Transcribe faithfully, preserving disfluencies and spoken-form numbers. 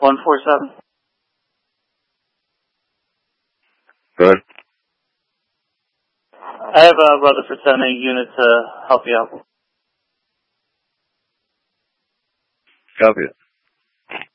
one four seven. Go ahead. I have a Rutherford sending unit to help you out. Copy it.